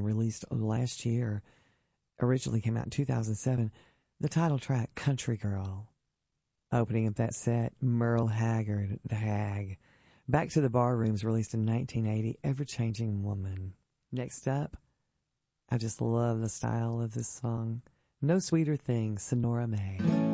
released last year. Originally came out in 2007. The title track, Country Girl. Opening up that set, Merle Haggard, The Hag. Back to the Barrooms, released in 1980, Ever-Changing Woman. Next up, I just love the style of this song. No Sweeter Thing, Sonora May.